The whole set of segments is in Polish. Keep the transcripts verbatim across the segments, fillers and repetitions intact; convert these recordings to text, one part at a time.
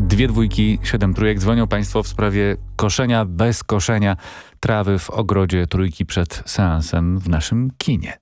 Dwie dwójki, siedem trójek. Dzwonią Państwo w sprawie koszenia bez koszenia trawy w ogrodzie Trójki przed seansem w naszym kinie.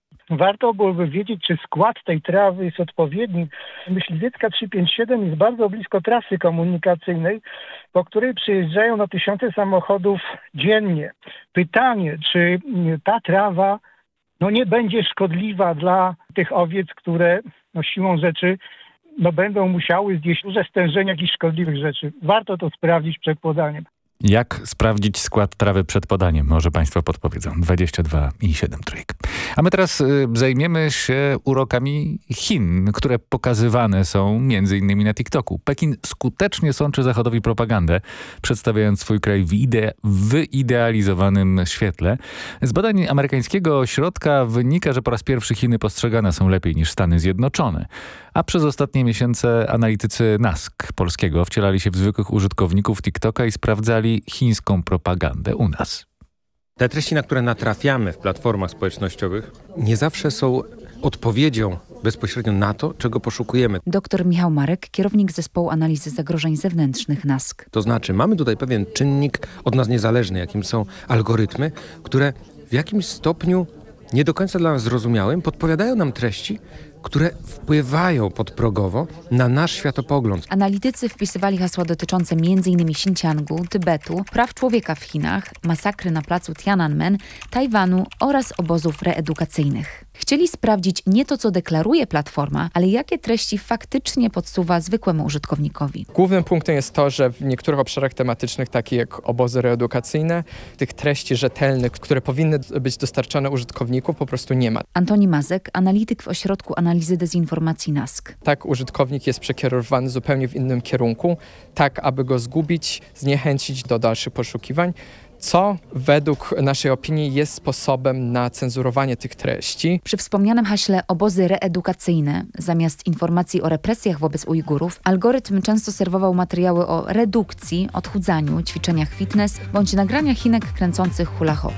Warto byłoby wiedzieć, czy skład tej trawy jest odpowiedni. Myśliwiecka trzysta pięćdziesiąt siedem jest bardzo blisko trasy komunikacyjnej, po której przyjeżdżają no tysiące samochodów dziennie. Pytanie, czy ta trawa no, nie będzie szkodliwa dla tych owiec, które no, siłą rzeczy no, będą musiały zjeść duże stężenie jakichś szkodliwych rzeczy. Warto to sprawdzić przed podaniem. Jak sprawdzić skład trawy przed podaniem? Może Państwo podpowiedzą. dwadzieścia dwa i siedem trójek. A my teraz y, zajmiemy się urokami Chin, które pokazywane są między innymi na TikToku. Pekin skutecznie sączy Zachodowi propagandę, przedstawiając swój kraj w ide- wyidealizowanym świetle. Z badań amerykańskiego ośrodka wynika, że po raz pierwszy Chiny postrzegane są lepiej niż Stany Zjednoczone. A przez ostatnie miesiące analitycy N A S K polskiego wcielali się w zwykłych użytkowników TikToka i sprawdzali chińską propagandę u nas. Te treści, na które natrafiamy w platformach społecznościowych, nie zawsze są odpowiedzią bezpośrednio na to, czego poszukujemy. Doktor Michał Marek, kierownik zespołu analizy zagrożeń zewnętrznych N A S K. To znaczy, mamy tutaj pewien czynnik od nas niezależny, jakim są algorytmy, które w jakimś stopniu nie do końca dla nas zrozumiałym podpowiadają nam treści, które wpływają podprogowo na nasz światopogląd. Analitycy wpisywali hasła dotyczące m in Xinjiangu, Tybetu, praw człowieka w Chinach, masakry na placu Tiananmen, Tajwanu oraz obozów reedukacyjnych. Chcieli sprawdzić nie to, co deklaruje platforma, ale jakie treści faktycznie podsuwa zwykłemu użytkownikowi. Głównym punktem jest to, że w niektórych obszarach tematycznych, takich jak obozy reedukacyjne, tych treści rzetelnych, które powinny być dostarczane użytkowników, po prostu nie ma. Antoni Mazek, analityk w Ośrodku Analizy Dezinformacji N A S K. Tak, użytkownik jest przekierowany zupełnie w innym kierunku, tak aby go zgubić, zniechęcić do dalszych poszukiwań, co według naszej opinii jest sposobem na cenzurowanie tych treści. Przy wspomnianym haśle obozy reedukacyjne, zamiast informacji o represjach wobec Ujgurów, algorytm często serwował materiały o redukcji, odchudzaniu, ćwiczeniach fitness bądź nagrania Chinek kręcących hula hop.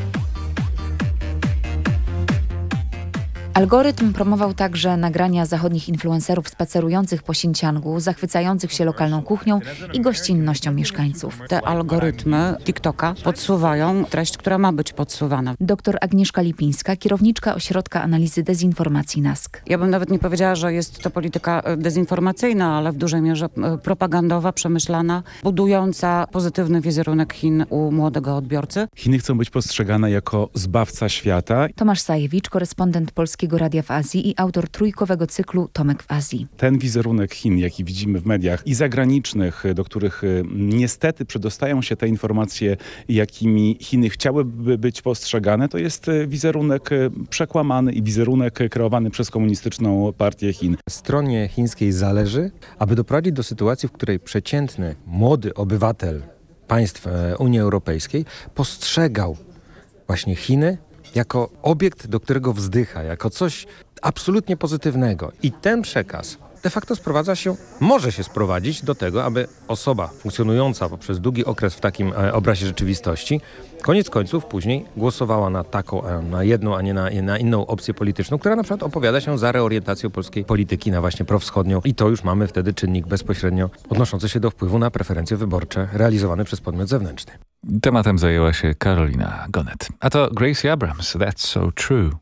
Algorytm promował także nagrania zachodnich influencerów spacerujących po Xinjiangu, zachwycających się lokalną kuchnią i gościnnością mieszkańców. Te algorytmy TikToka podsuwają treść, która ma być podsuwana. Doktor Agnieszka Lipińska, kierowniczka Ośrodka Analizy Dezinformacji N A S K. Ja bym nawet nie powiedziała, że jest to polityka dezinformacyjna, ale w dużej mierze propagandowa, przemyślana, budująca pozytywny wizerunek Chin u młodego odbiorcy. Chiny chcą być postrzegane jako zbawca świata. Tomasz Sajewicz, korespondent Polskiego Radia w Azji i autor trójkowego cyklu Tomek w Azji. Ten wizerunek Chin, jaki widzimy w mediach i zagranicznych, do których niestety przedostają się te informacje, jakimi Chiny chciałyby być postrzegane, to jest wizerunek przekłamany i wizerunek kreowany przez komunistyczną partię Chin. Stronie chińskiej zależy, aby doprowadzić do sytuacji, w której przeciętny, młody obywatel państw Unii Europejskiej postrzegał właśnie Chiny jako obiekt, do którego wzdycha, jako coś absolutnie pozytywnego. I ten przekaz de facto sprowadza się, może się sprowadzić do tego, aby osoba funkcjonująca poprzez długi okres w takim e, obrazie rzeczywistości, koniec końców później głosowała na taką, e, na jedną, a nie na, na inną opcję polityczną, która na przykład opowiada się za reorientacją polskiej polityki na właśnie prowschodnią. I to już mamy wtedy czynnik bezpośrednio odnoszący się do wpływu na preferencje wyborcze realizowane przez podmiot zewnętrzny. Tematem zajęła się Karolina Gonet. A to Gracie Abrams, That's So True.